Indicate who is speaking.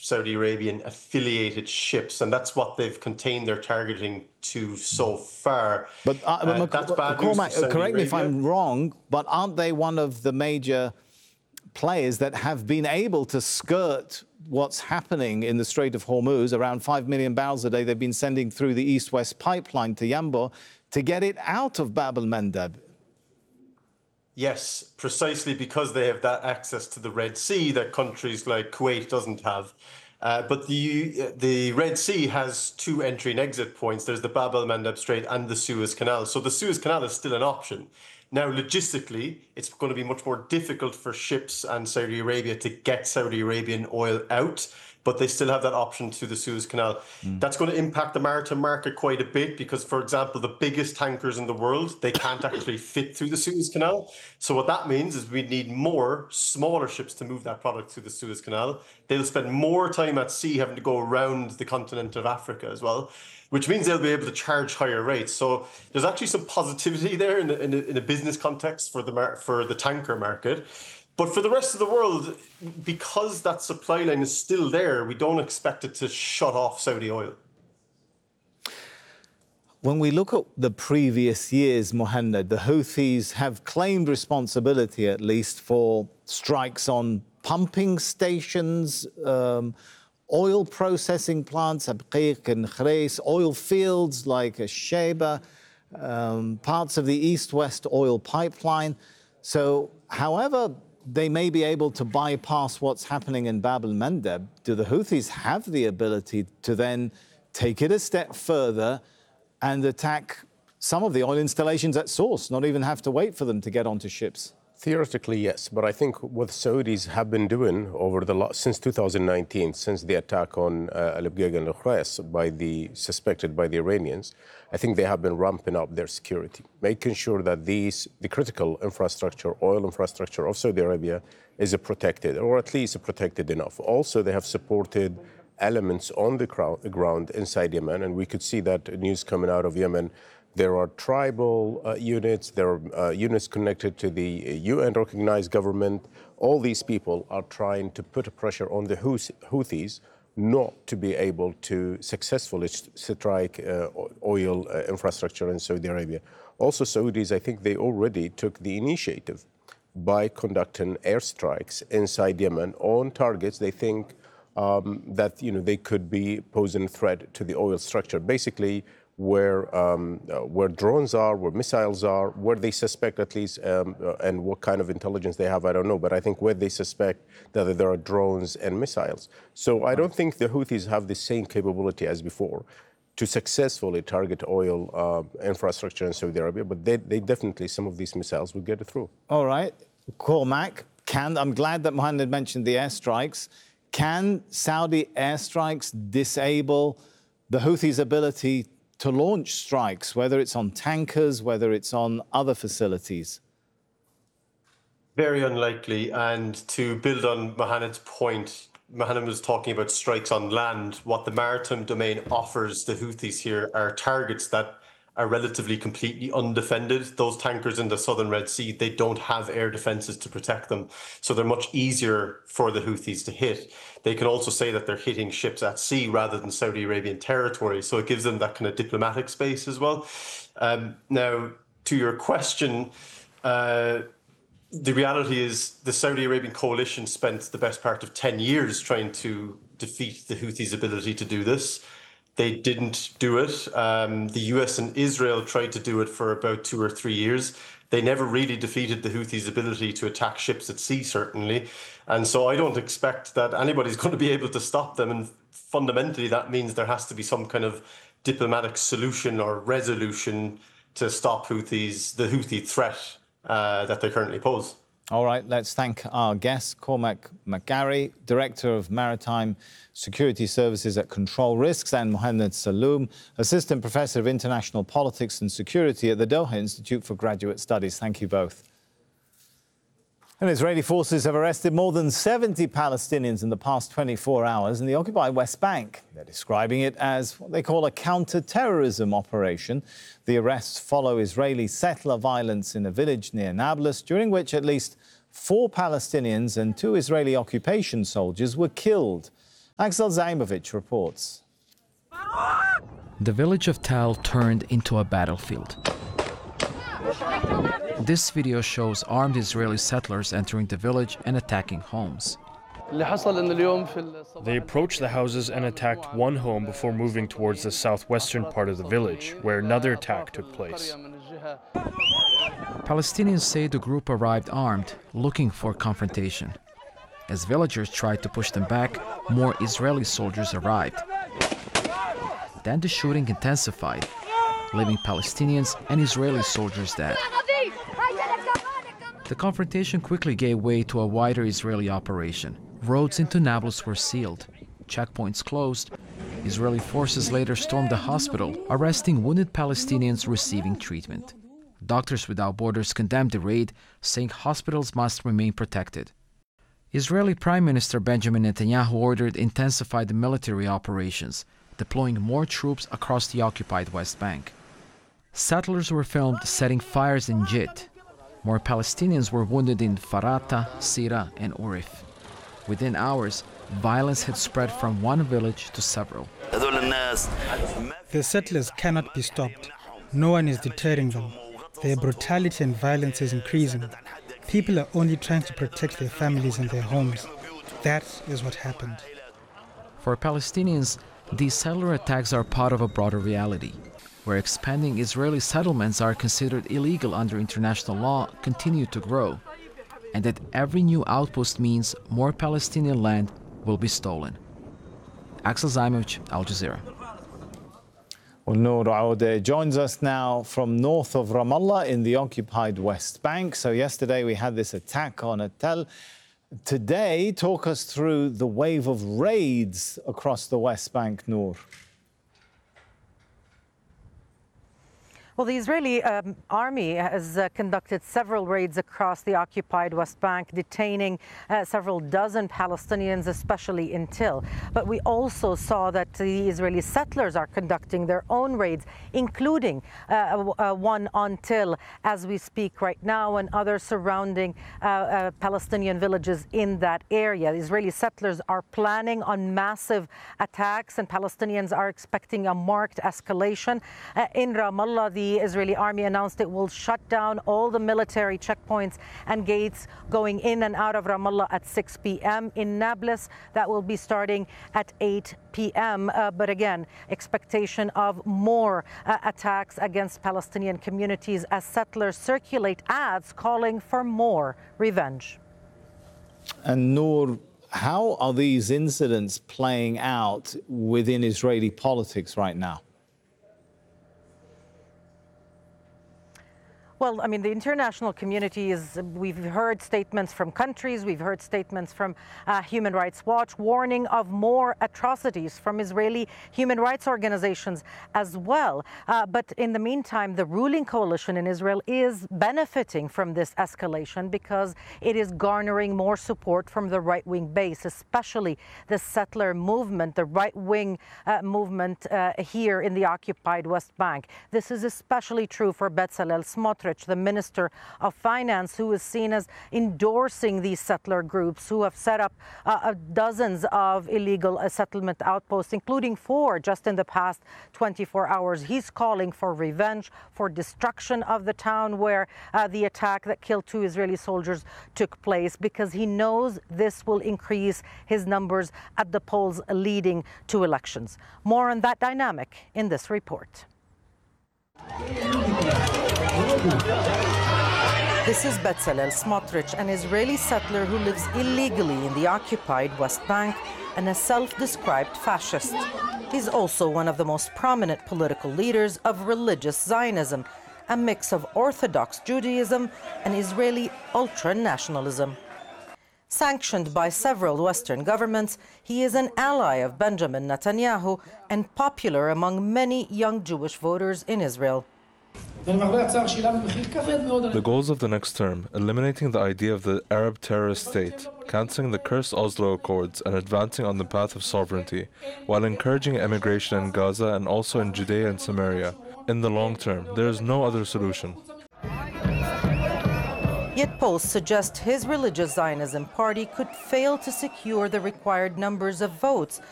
Speaker 1: Saudi Arabian affiliated ships, and that's what they've contained their targeting to so far.
Speaker 2: But
Speaker 1: that's bad news for
Speaker 2: Cormac,
Speaker 1: Saudi
Speaker 2: correct me if
Speaker 1: Arabia.
Speaker 2: I'm wrong, but aren't they one of the major players that have been able to skirt what's happening in the Strait of Hormuz? Around 5 million barrels a day they've been sending through the East-West pipeline to Yanbu to get it out of Bab el-Mandeb.
Speaker 1: Yes, precisely because they have that access to the Red Sea that countries like Kuwait doesn't have. But the Red Sea has two entry and exit points. There's the Bab el-Mandeb Strait and the Suez Canal. So the Suez Canal is still an option. Now, logistically, it's going to be much more difficult for ships and Saudi Arabia to get Saudi Arabian oil out, but they still have that option through the Suez Canal. That's going to impact the maritime market quite a bit because, for example, the biggest tankers in the world, they can't actually fit through the Suez Canal. So what that means is we need more smaller ships to move that product through the Suez Canal. They'll spend more time at sea having to go around the continent of Africa as well, which means they'll be able to charge higher rates. So there's actually some positivity there in a business context for the tanker market. But for the rest of the world, because that supply line is still there, we don't expect it to shut off Saudi oil.
Speaker 2: When we look at the previous years, Mohammed, the Houthis have claimed responsibility, at least, for strikes on pumping stations, oil processing plants, Abqiq and Khareis, oil fields like Sheba, parts of the East-West oil pipeline. So, however they may be able to bypass what's happening in Bab el-Mandeb, do the Houthis have the ability to then take it a step further and attack some of the oil installations at source, not even have to wait for them to get onto ships?
Speaker 3: Theoretically, yes, but I think what Saudis have been doing since 2019, since the attack on Al-Abqiq and Al-Khareis suspected by the Iranians, I think they have been ramping up their security, making sure that the critical infrastructure, oil infrastructure of Saudi Arabia is protected, or at least protected enough. Also, they have supported elements on the ground inside Yemen, and we could see that news coming out of Yemen. There are tribal units, there are units connected to the UN-recognized government. All these people are trying to put pressure on the Houthis not to be able to successfully strike oil infrastructure in Saudi Arabia. Also, Saudis, I think they already took the initiative by conducting airstrikes inside Yemen on targets they think that they could be posing a threat to the oil structure. Basically, where drones are, where missiles are, where they suspect at least, and what kind of intelligence they have, I don't know, but I think where they suspect that there are drones and missiles. So I don't think the Houthis have the same capability as before to successfully target oil infrastructure in Saudi Arabia, but they definitely, some of these missiles will get it through.
Speaker 2: All right. Cormac, I'm glad that Mohammed mentioned the airstrikes. Can Saudi airstrikes disable the Houthis' ability to launch strikes, whether it's on tankers, whether it's on other facilities?
Speaker 1: Very unlikely. And to build on Mohammed's point, Mohammed was talking about strikes on land. What the maritime domain offers the Houthis here are targets that are relatively completely undefended. Those tankers in the southern Red Sea, they don't have air defenses to protect them. So they're much easier for the Houthis to hit. They can also say that they're hitting ships at sea rather than Saudi Arabian territory. So it gives them that kind of diplomatic space as well. Now, to your question, the reality is the Saudi Arabian coalition spent the best part of 10 years trying to defeat the Houthis' ability to do this. They didn't do it. The US and Israel tried to do it for about 2 or 3 years. They never really defeated the Houthis' ability to attack ships at sea, certainly. And so I don't expect that anybody's going to be able to stop them. And fundamentally, that means there has to be some kind of diplomatic solution or resolution to stop the Houthi threat that they currently pose.
Speaker 2: All right, let's thank our guest, Cormac McGarry, Director of Maritime Security Services at Control Risks, and Mohammed Saloom, Assistant Professor of International Politics and Security at the Doha Institute for Graduate Studies. Thank you both. And Israeli forces have arrested more than 70 Palestinians in the past 24 hours in the occupied West Bank. They're describing it as what they call a counter-terrorism operation. The arrests follow Israeli settler violence in a village near Nablus, during which at least 4 Palestinians and 2 Israeli occupation soldiers were killed. Axel Zaimovich reports.
Speaker 4: The village of Tal turned into a battlefield. This video shows armed Israeli settlers entering the village and attacking homes.
Speaker 5: They approached the houses and attacked one home before moving towards the southwestern part of the village, where another attack took place.
Speaker 4: Palestinians say the group arrived armed, looking for confrontation. As villagers tried to push them back, more Israeli soldiers arrived. Then the shooting intensified, leaving Palestinians and Israeli soldiers dead. The confrontation quickly gave way to a wider Israeli operation. Roads into Nablus were sealed, checkpoints closed. Israeli forces later stormed the hospital, arresting wounded Palestinians receiving treatment. Doctors Without Borders condemned the raid, saying hospitals must remain protected. Israeli Prime Minister Benjamin Netanyahu ordered intensified military operations, deploying more troops across the occupied West Bank. Settlers were filmed setting fires in Jit. More Palestinians were wounded in Farata, Sira, and Urif. Within hours, violence had spread from one village to several.
Speaker 6: The settlers cannot be stopped. No one is deterring them. Their brutality and violence is increasing. People are only trying to protect their families and their homes. That is what happened.
Speaker 4: For Palestinians, these settler attacks are part of a broader reality, where expanding Israeli settlements are considered illegal under international law continue to grow, and that every new outpost means more Palestinian land will be stolen. Axel Zaimovich, Al Jazeera.
Speaker 2: Well, Noor Aoudeh joins us now from north of Ramallah in the occupied West Bank. So yesterday we had this attack on Tal. Today, talk us through the wave of raids across the West Bank, Noor.
Speaker 7: Well, the Israeli army has conducted several raids across the occupied West Bank, detaining several dozen Palestinians, especially in Til. But we also saw that the Israeli settlers are conducting their own raids, including one on Til as we speak right now, and other surrounding Palestinian villages in that area. The Israeli settlers are planning on massive attacks, and Palestinians are expecting a marked escalation. In Ramallah, the Israeli army announced it will shut down all the military checkpoints and gates going in and out of Ramallah at 6 p.m. In Nablus, that will be starting at 8 p.m. But again, expectation of more attacks against Palestinian communities as settlers circulate ads calling for more revenge.
Speaker 2: And Noor, how are these incidents playing out within Israeli politics right now?
Speaker 7: Well, I mean, the international community we've heard statements from countries, we've heard statements from Human Rights Watch warning of more atrocities from Israeli human rights organizations as well. But in the meantime, the ruling coalition in Israel is benefiting from this escalation because it is garnering more support from the right-wing base, especially the settler movement, the right-wing movement here in the occupied West Bank. This is especially true for Bezalel Smotrich, the Minister of Finance, who is seen as endorsing these settler groups who have set up dozens of illegal settlement outposts, including 4 just in the past 24 hours. He's calling for revenge, for destruction of the town where the attack that killed 2 Israeli soldiers took place, because he knows this will increase his numbers at the polls leading to elections. More on that dynamic in this report. This is Bezalel Smotrich, an Israeli settler who lives illegally in the occupied West Bank and a self-described fascist. He's also one of the most prominent political leaders of religious Zionism, a mix of Orthodox Judaism and Israeli ultra-nationalism. Sanctioned by several Western governments, he is an ally of Benjamin Netanyahu and popular among many young Jewish voters in Israel.
Speaker 8: The goals of the next term: eliminating the idea of the Arab terrorist state, cancelling the cursed Oslo Accords, and advancing on the path of sovereignty, while encouraging immigration in Gaza and also in Judea and Samaria. In the long term, there is no other solution.
Speaker 7: Yet polls suggest his religious Zionism party could fail to secure the required numbers of votes